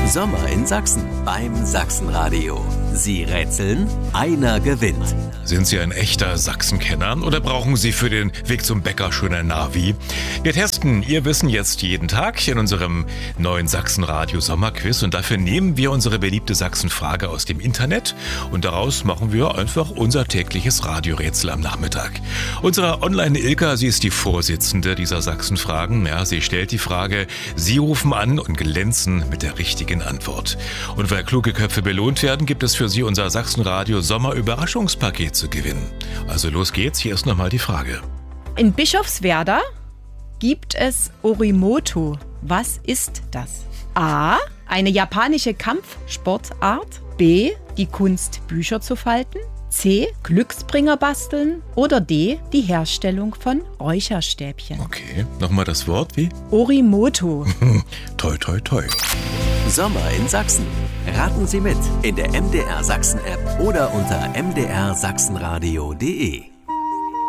Sommer in Sachsen beim Sachsenradio. Sie rätseln, einer gewinnt. Sind Sie ein echter Sachsenkenner oder brauchen Sie für den Weg zum Bäcker schon ein Navi? Wir testen Ihr Wissen jetzt jeden Tag in unserem neuen Sachsenradio Sommerquiz und dafür nehmen wir unsere beliebte Sachsenfrage aus dem Internet und daraus machen wir einfach unser tägliches Radiorätsel am Nachmittag. Unsere Online-Ilka, sie ist die Vorsitzende dieser Sachsenfragen. Ja, sie stellt die Frage, Sie rufen an und glänzen mit der richtigen Antwort. Und weil kluge Köpfe belohnt werden, gibt es für Sie unser Sachsenradio Sommer-Überraschungspaket zu gewinnen. Also los geht's, hier ist nochmal die Frage. In Bischofswerda gibt es Orimoto. Was ist das? A. Eine japanische Kampfsportart. B. Die Kunst, Bücher zu falten. C. Glücksbringer basteln. Oder D. Die Herstellung von Räucherstäbchen. Okay, nochmal das Wort wie? Orimoto. Toi, toi, toi. Sommer in Sachsen. Raten Sie mit in der MDR Sachsen App oder unter mdrsachsenradio.de.